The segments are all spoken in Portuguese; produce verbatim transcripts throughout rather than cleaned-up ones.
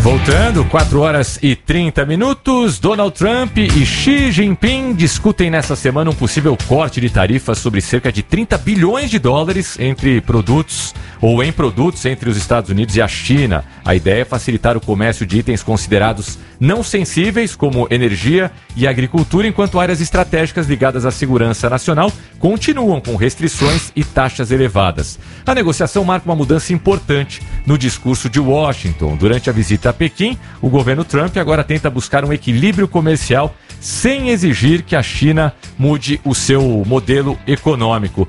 Voltando, quatro horas e trinta minutos, Donald Trump e Xi Jinping discutem nessa semana um possível corte de tarifas sobre cerca de trinta bilhões de dólares entre produtos ou em produtos entre os Estados Unidos e a China. A ideia é facilitar o comércio de itens considerados não sensíveis, como energia e agricultura, enquanto áreas estratégicas ligadas à segurança nacional continuam com restrições e taxas elevadas. A negociação marca uma mudança importante no discurso de Washington. Durante a visita a Pequim, o governo Trump agora tenta buscar um equilíbrio comercial sem exigir que a China mude o seu modelo econômico.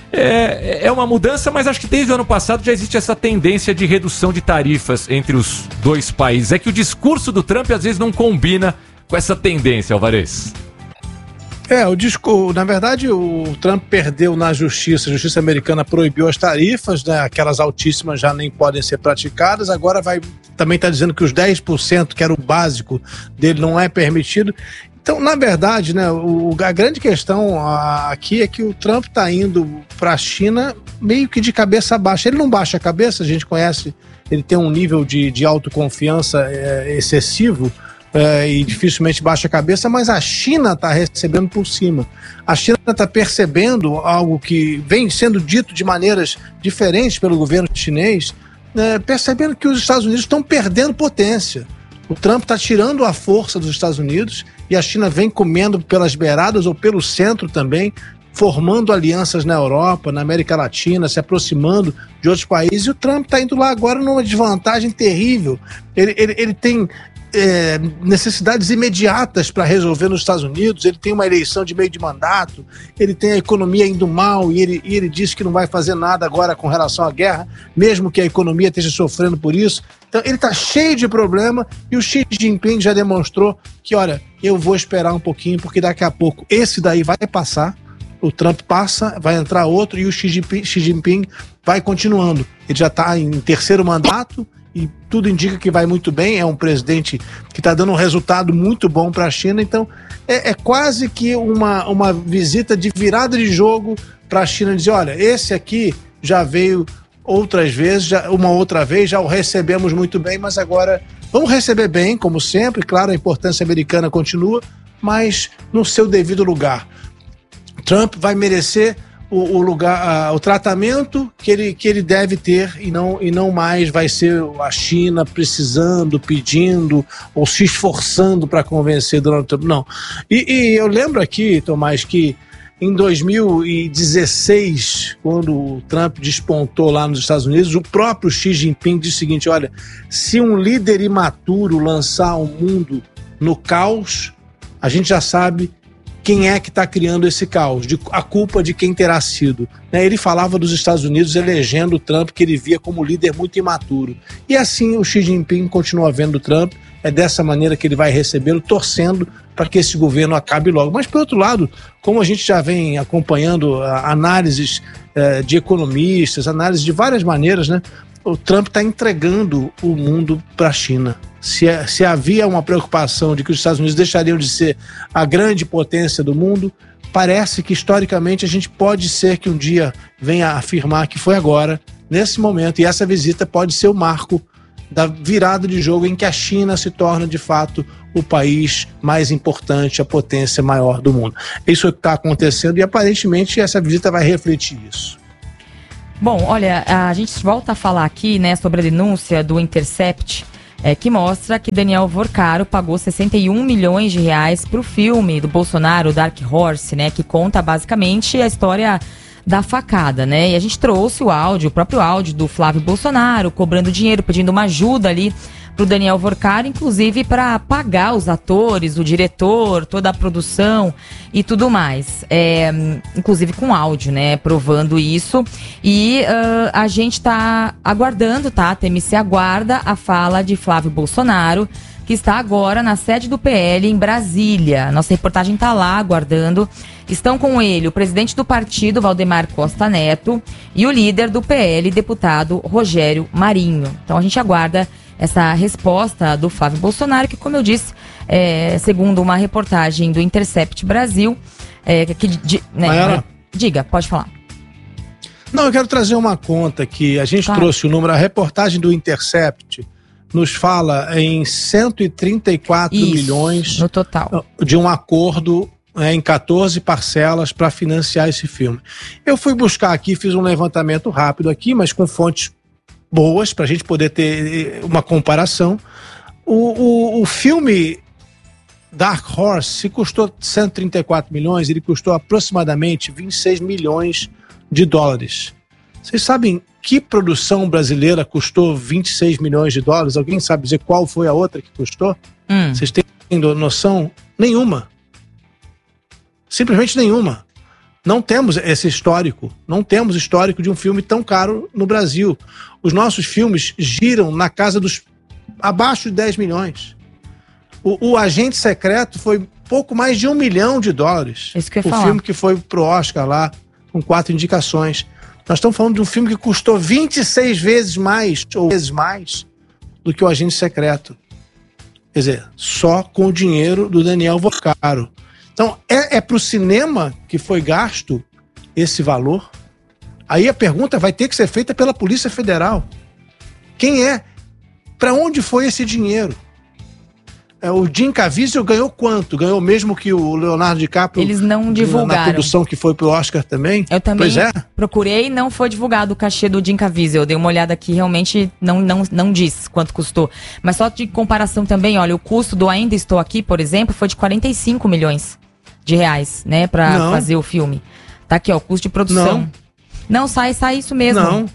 É, é uma mudança, mas acho que desde o ano passado já existe essa tendência de redução de tarifas entre os dois países. É que o discurso do Trump às vezes não combina com essa tendência, Alvarez. É, o disco, na verdade, o Trump perdeu na justiça, a justiça americana proibiu as tarifas, né? Aquelas altíssimas já nem podem ser praticadas, agora vai, também está dizendo que os dez por cento, que era o básico dele, não é permitido. Então, na verdade, né, o, a grande questão a, aqui é que o Trump está indo para a China meio que de cabeça baixa. Ele não baixa a cabeça, a gente conhece, ele tem um nível de, de autoconfiança é, excessivo, É, e dificilmente baixa a cabeça, mas a China está recebendo por cima. A China está percebendo algo que vem sendo dito de maneiras diferentes pelo governo chinês, é, percebendo que os Estados Unidos estão perdendo potência. O Trump está tirando a força dos Estados Unidos e a China vem comendo pelas beiradas ou pelo centro também, formando alianças na Europa, na América Latina, se aproximando de outros países. E o Trump está indo lá agora numa desvantagem terrível. Ele, ele, ele tem É, necessidades imediatas para resolver nos Estados Unidos, ele tem uma eleição de meio de mandato, ele tem a economia indo mal e ele, e ele diz que não vai fazer nada agora com relação à guerra, mesmo que a economia esteja sofrendo por isso. Então ele está cheio de problema e o Xi Jinping já demonstrou que, olha, eu vou esperar um pouquinho porque daqui a pouco esse daí vai passar, o Trump passa, vai entrar outro e o Xi Jinping, Xi Jinping vai continuando. Ele já está em terceiro mandato e tudo indica que vai muito bem, é um presidente que está dando um resultado muito bom para a China, então é, é quase que uma, uma visita de virada de jogo para a China, dizer, olha, esse aqui já veio outras vezes, já, uma outra vez, já o recebemos muito bem, mas agora vamos receber bem, como sempre, claro, a importância americana continua, mas no seu devido lugar. Trump vai merecer O, o lugar, uh, o tratamento que ele, que ele deve ter e não, e não mais vai ser a China precisando, pedindo ou se esforçando para convencer Donald Trump, não. E, e eu lembro aqui, Tomás, que em dois mil e dezesseis, quando o Trump despontou lá nos Estados Unidos, o próprio Xi Jinping disse o seguinte, olha, se um líder imaturo lançar o mundo no caos, a gente já sabe quem é que está criando esse caos, de, a culpa de quem terá sido. Né? Ele falava dos Estados Unidos elegendo o Trump, que ele via como líder muito imaturo. E assim o Xi Jinping continua vendo o Trump, é dessa maneira que ele vai recebê-lo, torcendo para que esse governo acabe logo. Mas, por outro lado, como a gente já vem acompanhando análises eh, de economistas, análises de várias maneiras, né? O Trump está entregando o mundo para a China. Se, se havia uma preocupação de que os Estados Unidos deixariam de ser a grande potência do mundo, parece que historicamente a gente pode ser que um dia venha a afirmar que foi agora, nesse momento, e essa visita pode ser o marco da virada de jogo em que a China se torna de fato o país mais importante, a potência maior do mundo. Isso é o que está acontecendo e aparentemente essa visita vai refletir isso. Bom, olha, a gente volta a falar aqui, né, sobre a denúncia do Intercept, é, que mostra que Daniel Vorcaro pagou sessenta e um milhões de reais para o filme do Bolsonaro, Dark Horse, né, que conta basicamente a história da facada, né? E a gente trouxe o áudio, o próprio áudio do Flávio Bolsonaro cobrando dinheiro, pedindo uma ajuda ali para o Daniel Vorcaro, inclusive para pagar os atores, o diretor, toda a produção e tudo mais. É, inclusive com áudio, né? Provando isso. E uh, a gente está aguardando, tá? A T M C aguarda a fala de Flávio Bolsonaro, que está agora na sede do P L em Brasília. Nossa reportagem está lá aguardando. Estão com ele o presidente do partido, Valdemar Costa Neto, e o líder do P L, deputado Rogério Marinho. Então a gente aguarda essa resposta do Flávio Bolsonaro, que, como eu disse, é, segundo uma reportagem do Intercept Brasil, é, que, de, né, Mayara, diga, pode falar. Não, eu quero trazer uma conta que a gente claro. trouxe o número, a reportagem do Intercept nos fala em cento e trinta e quatro Isso, milhões no total, de um acordo é, em quatorze parcelas para financiar esse filme. Eu fui buscar aqui, fiz um levantamento rápido aqui, mas com fontes boas para a gente poder ter uma comparação. O, o, o filme Dark Horse, se custou cento e trinta e quatro milhões, ele custou aproximadamente vinte e seis milhões de dólares. Vocês sabem que produção brasileira custou vinte e seis milhões de dólares? Alguém sabe dizer qual foi a outra que custou? hum. Vocês têm noção? Nenhuma. Simplesmente nenhuma. Não temos esse histórico. Não temos histórico de um filme tão caro no Brasil. Os nossos filmes giram na casa dos abaixo de dez milhões. O, o Agente Secreto foi pouco mais de um milhão de dólares. Isso que eu ia o falar. filme que foi pro Oscar lá, com quatro indicações. Nós estamos falando de um filme que custou vinte e seis vezes mais, ou vezes mais, do que o Agente Secreto. Quer dizer, só com o dinheiro do Daniel Vorcaro. Então, é, é pro cinema que foi gasto esse valor? Aí a pergunta vai ter que ser feita pela Polícia Federal. Quem é? Para onde foi esse dinheiro? É, o Jim Caviezel ganhou quanto? Ganhou mesmo que o Leonardo DiCaprio? Eles não divulgaram. Na produção que foi pro Oscar também? Eu também pois é. procurei e não foi divulgado o cachê do Jim Caviezel. Eu dei uma olhada aqui, realmente não, não, não diz quanto custou. Mas só de comparação também, olha, o custo do Ainda Estou Aqui, por exemplo, foi de quarenta e cinco milhões de reais, né, pra Não. fazer o filme. Tá aqui, ó, o custo de produção. Não. Não, sai, sai isso mesmo. Não.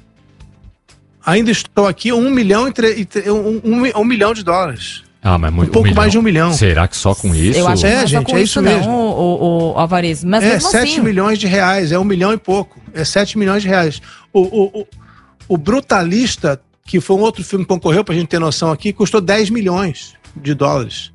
Ainda Estou Aqui, um milhão, e tre... um, um, um milhão de dólares. Ah, mas muito, Um pouco milhão. mais de um milhão. Será que só com isso? Eu acho que É, não é só gente, com é isso, isso não, mesmo. o, o, o Alvarez. Mas É, mesmo sete assim, milhões de reais, é um milhão e pouco. É sete milhões de reais. O, o, o, o Brutalista, que foi um outro filme que concorreu, pra gente ter noção aqui, custou dez milhões de dólares.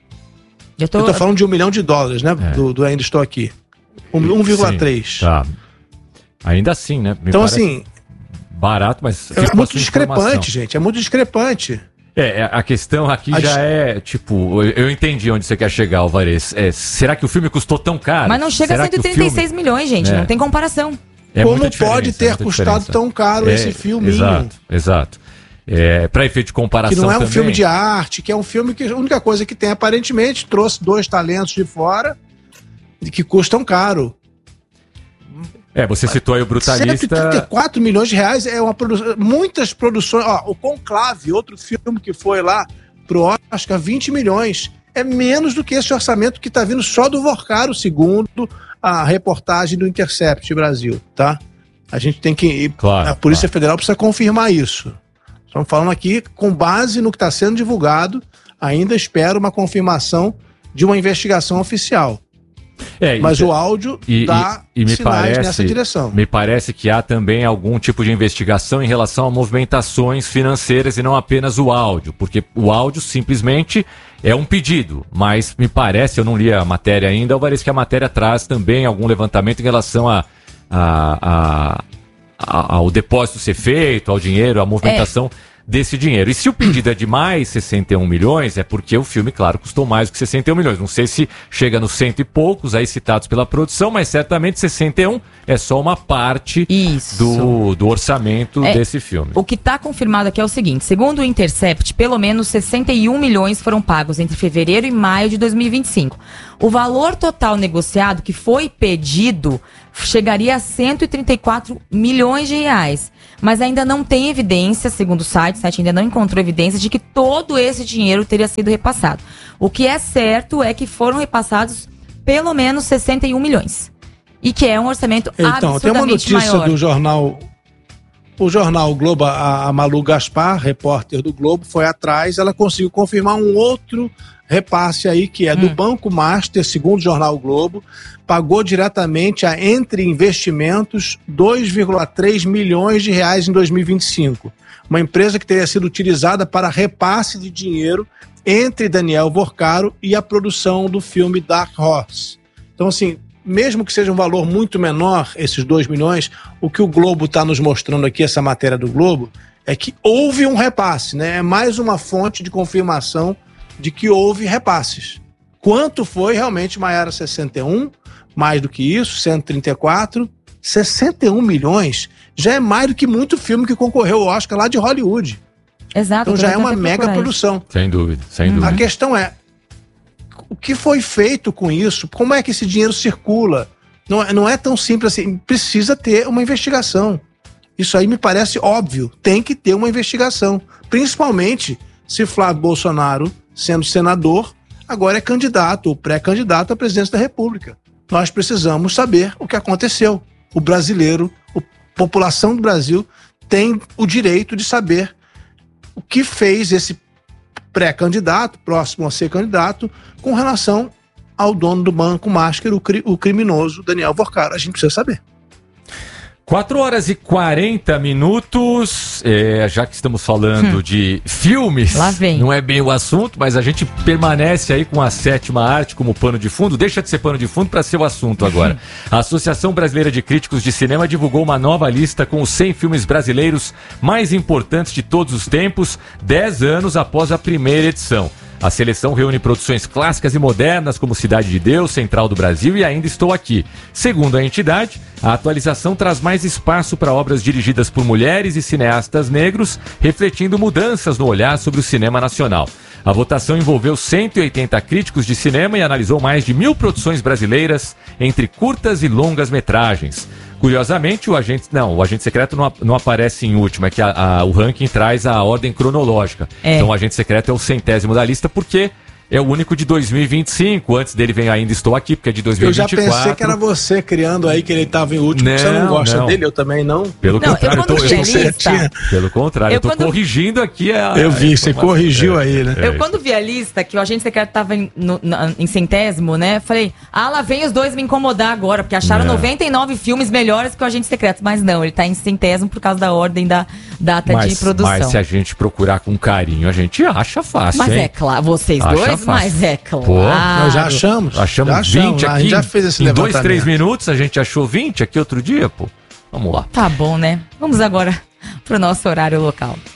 eu tô, Eu tô falando de um milhão de dólares, né? É. Do, do Ainda Estou Aqui. um vírgula três. Tá. Ainda assim, né? Me Então, parece assim, barato, mas é fica muito com essa discrepante, informação. gente. É muito discrepante. É, é, a questão aqui A já dis- é, tipo, eu, eu entendi onde você quer chegar, Alvarez. É, será que o filme custou tão caro? mas não chega será a cento e que o trinta e seis filme- milhões, gente. É. Não tem comparação. É Como muita diferença, pode é ter muita custado diferença. tão caro É, esse filminho? Exato, exato. É, pra efeito de comparação Que não é um também, filme de arte, que é um filme que a única coisa que tem, aparentemente, trouxe dois talentos de fora e que custam caro. É, você citou aí o cento e trinta e Brutalista. quatro milhões de reais é uma produção. Muitas produções. Ó, o Conclave, outro filme que foi lá pro Oscar, vinte milhões. É menos do que esse orçamento que tá vindo só do Vorcaro, segundo a reportagem do Intercept Brasil, tá? A gente tem que. Claro, a Polícia claro. Federal precisa confirmar isso. Estamos falando aqui com base no que está sendo divulgado. Ainda espero uma confirmação de uma investigação oficial. É, Mas e- o áudio e, dá e, e me sinais parece, nessa direção. Me parece que há também algum tipo de investigação em relação a movimentações financeiras e não apenas o áudio, porque o áudio simplesmente é um pedido, mas me parece, eu não li a matéria ainda, Alvarez, que a matéria traz também algum levantamento em relação a, a, a, a- ao depósito ser feito, ao dinheiro, à movimentação desse dinheiro. E se o pedido é de mais sessenta e um milhões, é porque o filme, claro, custou mais do que sessenta e um milhões. Não sei se chega nos cento e poucos aí citados pela produção, mas certamente sessenta e um é só uma parte Isso. do, do orçamento É, desse filme. O que está confirmado aqui é o seguinte: segundo o Intercept, pelo menos sessenta e um milhões foram pagos entre fevereiro e maio de dois mil e vinte e cinco. O valor total negociado que foi pedido chegaria a cento e trinta e quatro milhões de reais. Mas ainda não tem evidência, segundo o site, o site ainda não encontrou evidência de que todo esse dinheiro teria sido repassado. O que é certo é que foram repassados pelo menos sessenta e um milhões. E que é um orçamento Então, tem uma absurdamente notícia maior. do jornal. O jornal Globo, a, a Malu Gaspar, repórter do Globo, foi atrás, ela conseguiu confirmar um outro repasse aí, que é do Hum. Banco Master, segundo o jornal Globo, pagou diretamente a Entre Investimentos dois vírgula três milhões de reais em dois mil e vinte e cinco. Uma empresa que teria sido utilizada para repasse de dinheiro entre Daniel Vorcaro e a produção do filme Dark Horse. Então, assim, mesmo que seja um valor muito menor, esses dois milhões, o que o Globo está nos mostrando aqui, essa matéria do Globo, é que houve um repasse, né? É mais uma fonte de confirmação de que houve repasses. Quanto foi realmente, Maiara? sessenta e um, mais do que isso, cento e trinta e quatro, sessenta e um milhões, já é mais do que muito filme que concorreu ao Oscar lá de Hollywood. Exato. Então já é uma mega produção. Sem dúvida, sem dúvida. A questão é, o que foi feito com isso? Como é que esse dinheiro circula? Não, não é tão simples assim. Precisa ter uma investigação. Isso aí me parece óbvio. Tem que ter uma investigação. Principalmente se Flávio Bolsonaro, sendo senador, agora é candidato ou pré-candidato à presidência da República. Nós precisamos saber o que aconteceu. O brasileiro, a população do Brasil tem o direito de saber o que fez esse pré-candidato, próximo a ser candidato, com relação ao dono do Banco Master, o, cri- o criminoso Daniel Vorcaro. A gente precisa saber. quatro horas e quarenta minutos, é, já que estamos falando hum. de filmes, Lá vem. Não é bem o assunto, mas a gente permanece aí com a sétima arte como pano de fundo, deixa de ser pano de fundo para ser o assunto agora. A Associação Brasileira de Críticos de Cinema divulgou uma nova lista com os cem filmes brasileiros mais importantes de todos os tempos, dez anos após a primeira edição. A seleção reúne produções clássicas e modernas como Cidade de Deus, Central do Brasil e Ainda Estou Aqui. Segundo a entidade, a atualização traz mais espaço para obras dirigidas por mulheres e cineastas negros, refletindo mudanças no olhar sobre o cinema nacional. A votação envolveu cento e oitenta críticos de cinema e analisou mais de mil produções brasileiras, entre curtas e longas metragens. Curiosamente, o agente, não, o agente secreto não, não aparece em último, é que a, a, o ranking traz a ordem cronológica. É. Então o agente secreto é o centésimo da lista, porque é o único de dois mil e vinte e cinco, antes dele vem Ainda Estou Aqui, porque é de dois mil e vinte e quatro. Eu já pensei que era você criando aí que ele estava em último, não, você não gosta não. dele, eu também não. Pelo não, contrário, eu, eu, tô, eu, eu tô, Pelo contrário, eu, eu tô quando... corrigindo aqui a... Eu vi, a você corrigiu é, aí, né? É, eu quando vi a lista, que o agente secreto estava em, no, na, em centésimo, né, falei, ah, lá vem os dois me incomodar agora, porque acharam não. noventa e nove filmes melhores que o agente secreto, mas não, ele tá em centésimo por causa da ordem da data mas, de produção. Mas se a gente procurar com carinho, a gente acha fácil, Mas hein? é claro, vocês acha dois, fácil. Mas é claro. Pô, nós já achamos. Achamos já vinte achamos, aqui. A gente já fez esse em dois, três minutos a gente achou vinte aqui outro dia, pô. Vamos lá. Tá bom, né? Vamos agora pro nosso horário local.